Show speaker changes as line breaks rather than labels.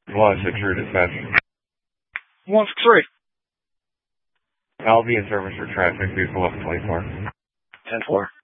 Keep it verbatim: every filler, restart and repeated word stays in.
one six three dispatch.
one six three.
I'll be in service for traffic, vehicle eleven twenty-four.
ten four.